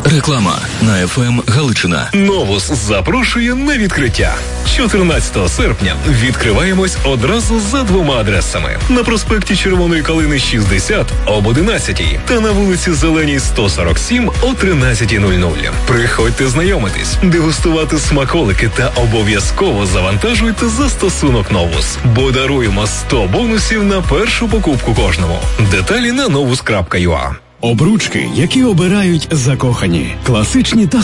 Реклама на ФМ Галичина. Новус запрошує на відкриття. 14 серпня відкриваємось одразу за 2 адресами. На проспекті Червоної Калини 60 об 11 та на вулиці Зеленій 147 о 13:00. Приходьте знайомитись, дегустувати смаколики та обов'язково завантажуйте застосунок Новус. Бо даруємо 100 бонусів на першу покупку кожному. Деталі на novus.ua. Обручки, які обирають закохані. Класичні та